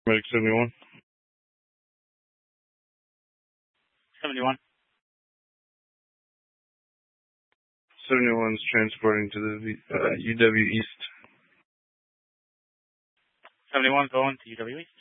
Medic 71. 71. 71 is transporting to the UW East. 71 going to UW East.